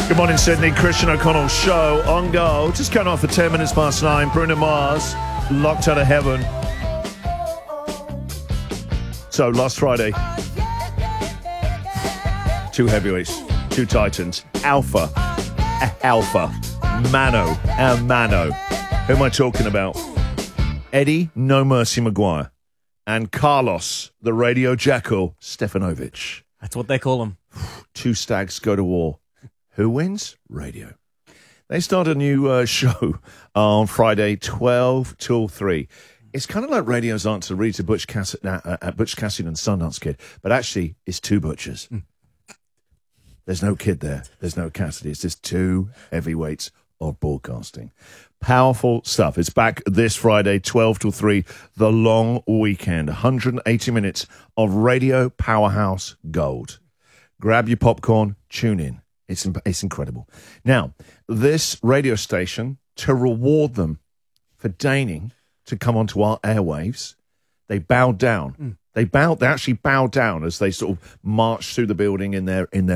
Good morning, Sydney. Christian O'Connell show on go. Just going off for 10 minutes past 9. Bruno Mars, Locked Out of Heaven. So, last Friday, two heavyweights, two titans, Alpha, Mano, and Mano. Who am I talking about? Eddie No Mercy Maguire and Carlos, the Radio Jackal, Stefanovic. That's what they call him. Two stags go to war. Who wins? Radio. They start a new show on Friday, 12 till 3. It's kind of like radio's answer really to Butch Cassidy and Sundance Kid, but actually it's two butchers. There's no kid there. There's no Cassidy. It's just two heavyweights of broadcasting. Powerful stuff. It's back this Friday, 12 till 3, the long weekend. 180 minutes of radio powerhouse gold. Grab your popcorn, tune in. It's incredible. Now, this radio station, to reward them for deigning to come onto our airwaves, they bowed down. They actually bowed down as they sort of marched through the building in their